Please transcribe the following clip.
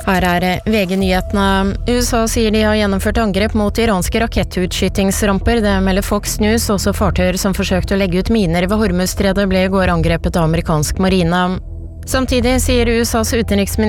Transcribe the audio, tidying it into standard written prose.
Her VG-nyhetene. USA sier de har gjennomført angrep mot iranske rakettutskyttingsramper. Det melder Fox News. Også fartøyer som forsøkte å legge ut miner ved Hormuzstredet ble i går angrepet av amerikansk marine. Samtidig sier USAs utenriksminister